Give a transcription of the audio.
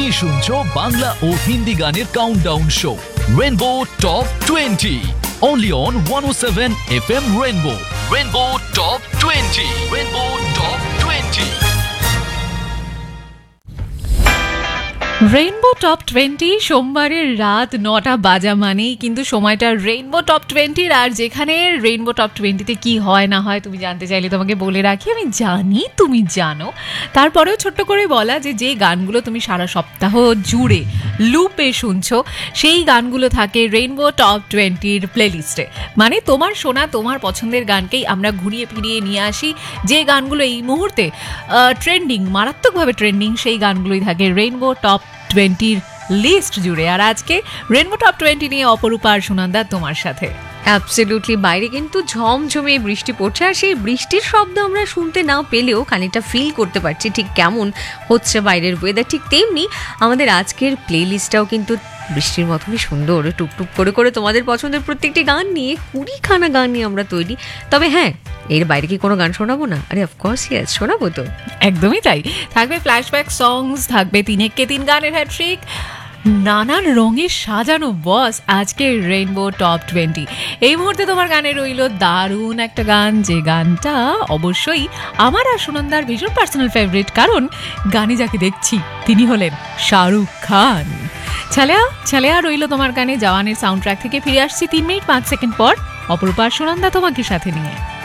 শুনছো বাংলা ও হিন্দি গানের countdown show rainbow top 20 only on 107 FM Rainbow Top 20 Rainbow Top 20 rainbow top 20 সোমবারের রাত 9টা বাজা মানেই কিন্তু সময়টা রেইনবো টপ 20 আর যেখানে রেইনবো টপ 20 তে কি হয় না হয় তুমি জানতে চাইলে তোমাকে বলে রাখি, আমি জানি তুমি জানো, তারপরেও ছোট্ট করে বলা যে গানগুলো তুমি সারা সপ্তাহ জুড়ে লুপে শুনছো সেই গানগুলো থাকে রেইনবো টপ 20 প্লেলিস্টে। মানে তোমার শোনা তোমার পছন্দের গানকেই আমরা ঘুরিয়ে ফিরিয়ে নিয়ে আসি, যে গানগুলো এই মুহূর্তে ট্রেন্ডিং, মারাত্মকভাবে ট্রেন্ডিং, সেই গানগুলোই থাকে রেইনবো টপ 20 লিস্ট জুড়ে। আর আজকে রেইনবো টপ 20 নিয়ে অপরূপা আর সুনন্দা তোমার সাথে। অ্যাবসলিউটলি, বাইরে কিন্তু ঝমঝমে বৃষ্টি পড়ছে, আর সেই বৃষ্টির শব্দ আমরা শুনতে না পেলেও খানিকটা ফিল করতে পারছি ঠিক কেমন হচ্ছে বাইরের ওয়েদার। ঠিক তেমনি আমাদের আজকের প্লে লিস্টটাও কিন্তু বৃষ্টির মতনই সুন্দর, টুকটুক করে করে তোমাদের পছন্দের প্রত্যেকটি গান নিয়ে 20খানা গান নিয়ে আমরা তৈরি। তবে হ্যাঁ, এর বাইরে কি কোনো গান শোনাবো না? আরে অফকোর্স ইয়েস, শোনাবো তো, একদমই তাই। থাকবে ফ্ল্যাশব্যাক সংস, থাকবে 3 গানের হ্যাট্রিক, নানান রঙের সাজানো বস আজকে রেইনবো টপ 20। এই মুহূর্তে তোমার গানে রইল দারুণ একটা গান, যে গানটা অবশ্যই আমার আর সুনন্দার ভীষণ পার্সোনাল ফেভারিট, কারণ গানে যাকে দেখছি তিনি হলেন শাহরুখ খান। ছালেয়া রইল তোমার গানে। জওয়ানের সাউন্ড ট্র্যাক থেকে ফিরে আসছি 3 মিনিট 5 সেকেন্ড পর, অপরূপা আর সুনন্দা তোমাকে সাথে নিয়ে।